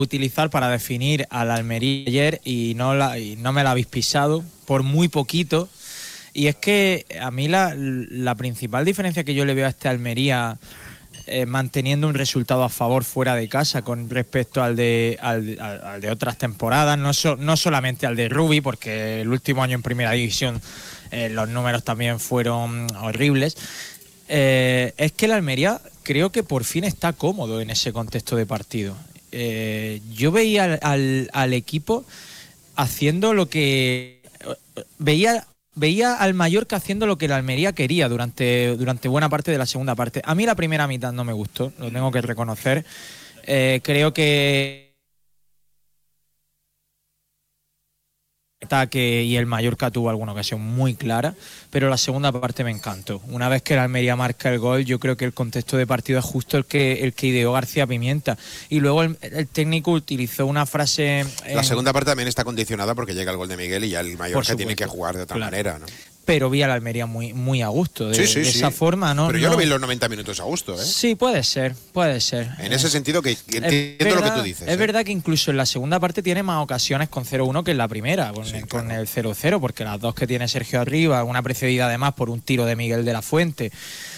utilizar para definir al Almería ayer y no me la habéis pisado por muy poquito. Y es que a mí la principal diferencia que yo le veo a este Almería manteniendo un resultado a favor fuera de casa con respecto al de otras temporadas, no solamente al de Rubí, porque el último año en primera división los números también fueron horribles, es que el Almería creo que por fin está cómodo en ese contexto de partido. Yo veía al equipo haciendo lo que... Veía al Mallorca haciendo lo que el Almería quería durante buena parte de la segunda parte. A mí la primera mitad no me gustó, lo tengo que reconocer. Creo que ataque y el Mallorca tuvo alguna ocasión muy clara, pero la segunda parte me encantó. Una vez que el Almería marca el gol, yo creo que el contexto de partido es justo el que ideó García Pimienta. Y luego el técnico utilizó una frase... La segunda parte también está condicionada porque llega el gol de Miguel y ya el Mallorca tiene que jugar de otra manera, ¿no? Pero vi al Almería muy a gusto de esa forma, ¿no? Pero yo lo vi en los 90 minutos a gusto, ¿eh? Sí, puede ser. En ese sentido que entiendo lo que tú dices. Es verdad que incluso en la segunda parte tiene más ocasiones con 0-1 que en la primera, con el 0-0, porque las dos que tiene Sergio arriba, una precedida además por un tiro de Miguel de la Fuente.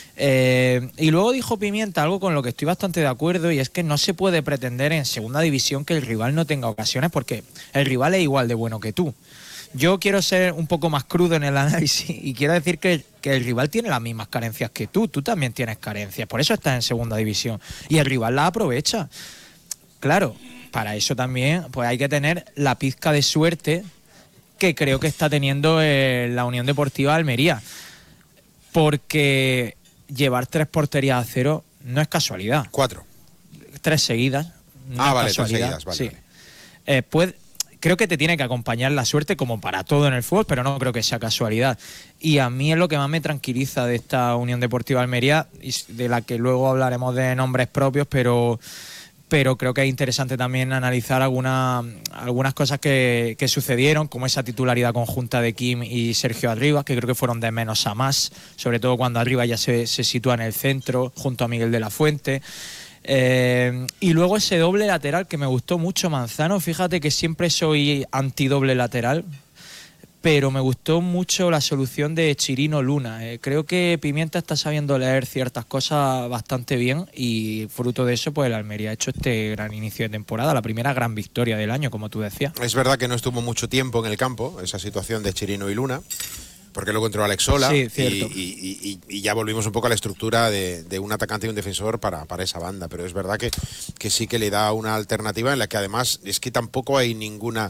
Y luego dijo Pimienta algo con lo que estoy bastante de acuerdo, y es que no se puede pretender en segunda división que el rival no tenga ocasiones, porque el rival es igual de bueno que tú. Yo quiero ser un poco más crudo en el análisis y quiero decir que el rival tiene las mismas carencias que tú también tienes carencias, por eso estás en segunda división y el rival las aprovecha. Claro, para eso también pues hay que tener la pizca de suerte que creo que está teniendo la Unión Deportiva Almería, porque llevar 3 porterías a 0 no es casualidad. 4. 3 seguidas. No es casualidad. 3 seguidas, vale. Sí. Creo que te tiene que acompañar la suerte como para todo en el fútbol, pero no creo que sea casualidad. Y a mí es lo que más me tranquiliza de esta Unión Deportiva Almería, de la que luego hablaremos de nombres propios, pero creo que es interesante también analizar algunas cosas que sucedieron, como esa titularidad conjunta de Kim y Sergio Arribas, que creo que fueron de menos a más, sobre todo cuando Arribas ya se sitúa en el centro, junto a Miguel de la Fuente. Y luego ese doble lateral que me gustó mucho, Manzano. Fíjate que siempre soy antidoble lateral, pero me gustó mucho la solución de Chirino Luna. Creo que Pimienta está sabiendo leer ciertas cosas bastante bien y fruto de eso pues el Almería ha hecho este gran inicio de temporada, la primera gran victoria del año, como tú decías. Es verdad que no estuvo mucho tiempo en el campo esa situación de Chirino y Luna, porque luego entró Alex Sola, sí, cierto. Y ya volvimos un poco a la estructura de un atacante y un defensor para esa banda, pero es verdad que sí que le da una alternativa en la que además es que tampoco hay ninguna...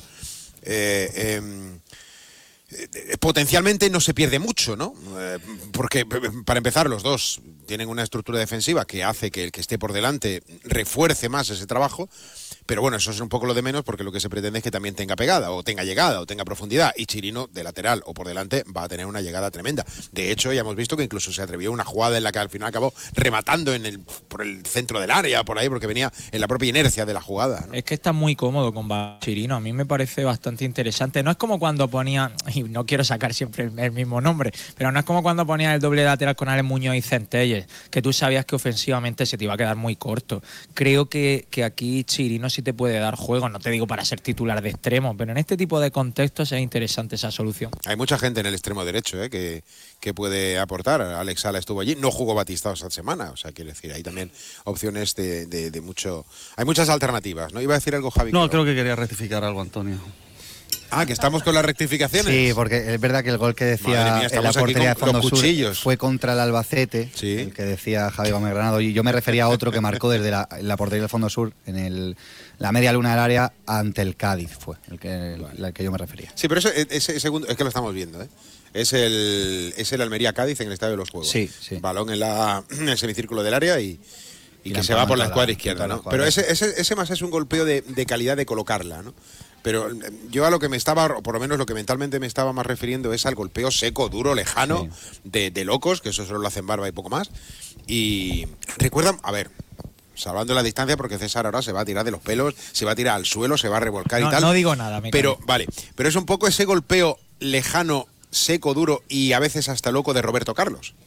potencialmente no se pierde mucho, ¿no? Porque para empezar los dos tienen una estructura defensiva que hace que el que esté por delante refuerce más ese trabajo. Pero bueno, eso es un poco lo de menos, porque lo que se pretende es que también tenga pegada, o tenga llegada, o tenga profundidad. Y Chirino, de lateral o por delante, va a tener una llegada tremenda. De hecho, ya hemos visto que incluso se atrevió una jugada en la que al final acabó rematando por el centro del área, por ahí, porque venía en la propia inercia de la jugada, ¿no? Es que está muy cómodo con Chirino. A mí me parece bastante interesante. No es como cuando ponía, y no quiero sacar siempre el mismo nombre, pero no es como cuando ponía el doble lateral con Alex Muñoz y Centelles, que tú sabías que ofensivamente se te iba a quedar muy corto. Creo que aquí Chirino sí te puede dar juego, no te digo para ser titular de extremo, pero en este tipo de contextos es interesante esa solución. Hay mucha gente en el extremo derecho que puede aportar. Alex Sala estuvo allí, no jugó Batistao esta semana, o sea, quiero decir, hay también opciones de mucho... Hay muchas alternativas, ¿no? ¿Iba a decir algo, Javi? No, creo que quería rectificar algo, Antonio. Ah, que estamos con las rectificaciones. Sí, porque es verdad que el gol que decía mía, en la portería de Fondo Sur fue contra el Albacete, sí. El que decía Javi Gómez Granado, y yo me refería a otro que marcó desde la portería del Fondo Sur en la media luna del área ante el Cádiz, fue el que yo me refería. Sí, pero ese segundo, es que lo estamos viendo, ¿eh? Es el Almería Cádiz en el Estadio de los Juegos. Sí. Balón en el semicírculo del área y que se va por la escuadra izquierda, ¿no? Pero ese más es un golpeo de calidad de colocarla, ¿no? Pero yo a lo que me estaba, o por lo menos lo que mentalmente me estaba más refiriendo es al golpeo seco, duro, lejano, sí, de locos, que eso solo lo hacen Barba y poco más. Y recuerdan, a ver, salvando la distancia, porque César ahora se va a tirar de los pelos, se va a tirar al suelo, se va a revolcar y tal. No digo nada, pero vale, pero es un poco ese golpeo lejano, seco, duro y a veces hasta loco de Roberto Carlos.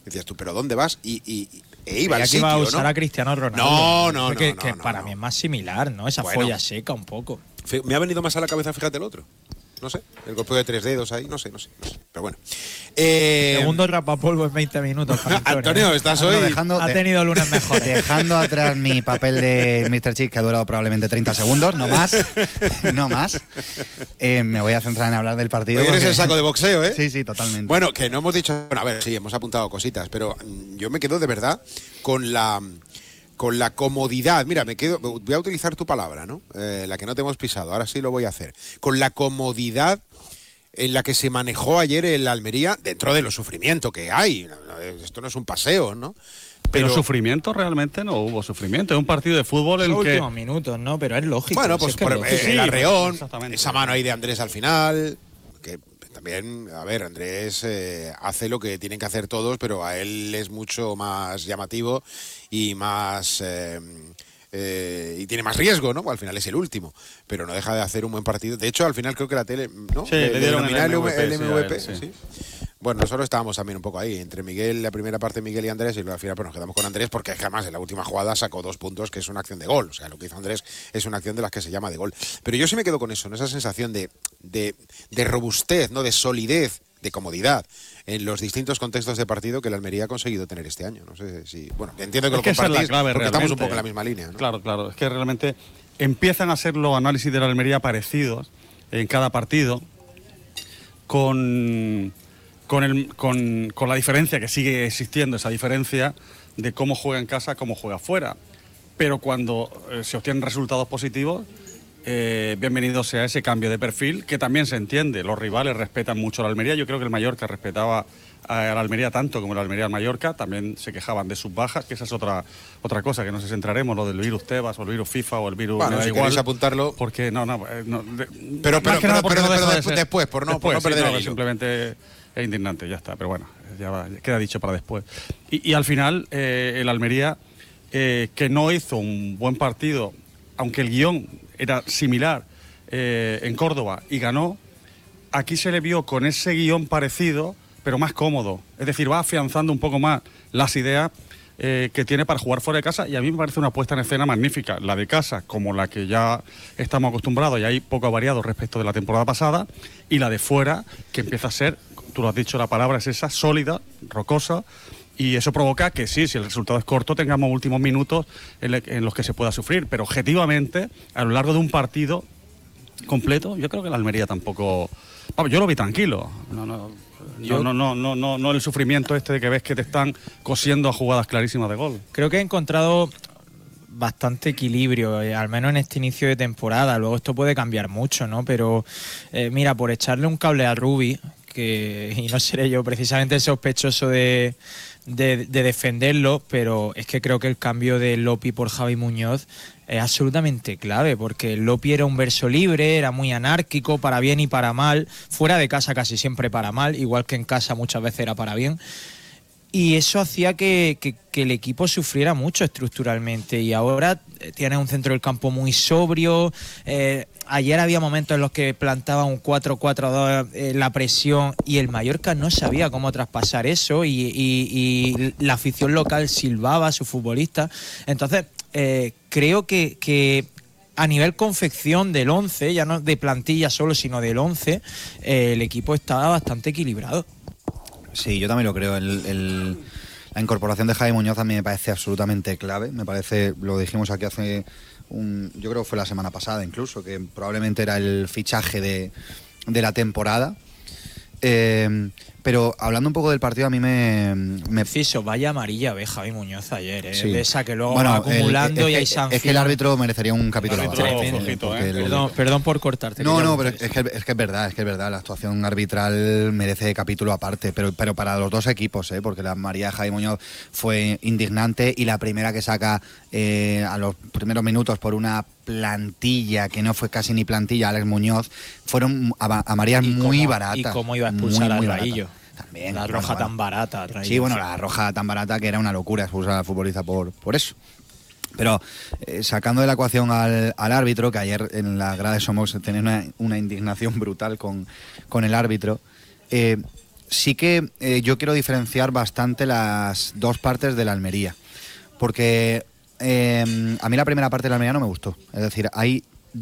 Decías tú, ¿pero dónde vas? E iba al que sitio, iba a usar ¿no? a Cristiano Ronaldo. No, que no, para no. mí es más similar, ¿no? Esa Bueno. folla seca un poco. Me ha venido más a la cabeza, fíjate, el otro. No sé, el golpe de 3 dedos ahí, no sé. Pero bueno. Segundo rapapolvo en 20 minutos. para Antonio, estás hoy... Ha tenido lunes mejores. Dejando atrás mi papel de Mr. Chip, que ha durado probablemente 30 segundos, no más. No más. Me voy a centrar en hablar del partido. Hoy eres porque- el saco de boxeo, ¿eh? Sí, totalmente. Bueno, que no hemos dicho... Bueno, a ver, sí, hemos apuntado cositas, pero yo me quedo de verdad con la comodidad. Mira, voy a utilizar tu palabra, ¿no? La que no te hemos pisado, ahora sí lo voy a hacer. Con la comodidad en la que se manejó ayer el Almería, dentro de lo sufrimiento que hay. Esto no es un paseo, ¿no? Pero sufrimiento realmente no hubo sufrimiento. Es un partido de fútbol en Los el que... últimos minutos, ¿no? Pero es lógico. Bueno, si pues es que por es lógico. el arreón, exactamente. esa mano ahí de Andrés al final, que también, a ver, Andrés hace lo que tienen que hacer todos, pero a él es mucho más llamativo y más... y tiene más riesgo, ¿no? Al final es el último, pero no deja de hacer un buen partido. De hecho, al final creo que la tele, ¿no? Sí, le dieron denominar el MVP, el MVP, sí, a él, sí. ¿sí? Bueno, nosotros estábamos también un poco ahí, entre Miguel, la primera parte Miguel y Andrés, y luego al final pues nos quedamos con Andrés porque además en la última jugada sacó 2 puntos, que es una acción de gol. O sea, lo que hizo Andrés es una acción de las que se llama de gol. Pero yo sí me quedo con eso, ¿no? Esa sensación de robustez, ¿no? De solidez, de comodidad en los distintos contextos de partido que el Almería ha conseguido tener este año. No sé si... Bueno, entiendo que Es lo que esa es la compartís clave porque estamos un realmente. poco en la misma línea, ¿no? Claro. Es que realmente empiezan a ser los análisis de la Almería parecidos en cada partido con la diferencia que sigue existiendo, esa diferencia de cómo juega en casa, cómo juega fuera. Pero cuando se obtienen resultados positivos, bienvenido sea ese cambio de perfil, que también se entiende. Los rivales respetan mucho a la Almería. Yo creo que el Mallorca respetaba a la Almería tanto como la Almería al Mallorca. También se quejaban de sus bajas, que esa es otra cosa, que no sé si entraremos, lo del virus Tebas o el virus FIFA o el virus... Bueno, me da si igual, queréis apuntarlo... porque Pero más que nada porque no deja de ser- después, por no Después, perder sí, el hilo. simplemente es indignante, ya está. Pero bueno, queda dicho para después. Y al final, el Almería, que no hizo un buen partido, aunque el guión era similar en Córdoba y ganó, aquí se le vio con ese guión parecido, pero más cómodo. Es decir, va afianzando un poco más las ideas que tiene para jugar fuera de casa, y a mí me parece una puesta en escena magnífica. La de casa, como la que ya estamos acostumbrados, y hay poco variado respecto de la temporada pasada, y la de fuera, que empieza a ser, tú lo has dicho, la palabra es esa, sólida, rocosa, y eso provoca que sí, si el resultado es corto, tengamos últimos minutos en los que se pueda sufrir, pero objetivamente, a lo largo de un partido completo, yo creo que la Almería tampoco... Vamos, yo lo vi tranquilo. No el sufrimiento este de que ves que te están cosiendo a jugadas clarísimas de gol. Creo que he encontrado bastante equilibrio, al menos en este inicio de temporada. Luego esto puede cambiar mucho, ¿no? Pero mira, por echarle un cable a Rubi, y no seré yo precisamente el sospechoso de defenderlo, pero es que creo que el cambio de Lopi por Javi Muñoz es absolutamente clave, porque Lopi era un verso libre, era muy anárquico, para bien y para mal, fuera de casa casi siempre para mal, igual que en casa muchas veces era para bien, y eso hacía que el equipo sufriera mucho estructuralmente, y ahora tiene un centro del campo muy sobrio. Ayer había momentos en los que plantaba un 4-4-2 la presión, y el Mallorca no sabía cómo traspasar eso, y la afición local silbaba a sus futbolistas. Entonces creo que a nivel confección del 11, ya no de plantilla solo, sino del 11, el equipo estaba bastante equilibrado. Sí, yo también lo creo. La incorporación de Javi Muñoz a mí me parece absolutamente clave. Me parece, lo dijimos aquí hace yo creo que fue la semana pasada incluso, que probablemente era el fichaje de la temporada. Pero hablando un poco del partido, a mí me Ciso, vaya amarilla ve Javi Muñoz ayer, Sí. de esa que luego Bueno, va acumulando y hay sanción. es que el árbitro merecería un capítulo El árbitro aparte, flojito, porque Perdón por cortarte. No, quería pero preguntar es que es verdad, la actuación arbitral merece capítulo aparte, pero para los dos equipos, porque la María Javi Muñoz fue indignante, y la primera que saca a los primeros minutos por una plantilla que no fue casi ni plantilla, Alex Muñoz, fueron a María muy baratas. ¿Y cómo iba a expulsar al baratas. Raillo? También. La roja tan barata. Sí, bueno, la roja tan barata que era una locura expulsar al futbolista por eso. Pero sacando de la ecuación al árbitro, que ayer en la grada de Somos tenía una indignación brutal con el árbitro, sí que yo quiero diferenciar bastante las dos partes de la Almería, porque a mí la primera parte de la Almería no me gustó. Es decir, hay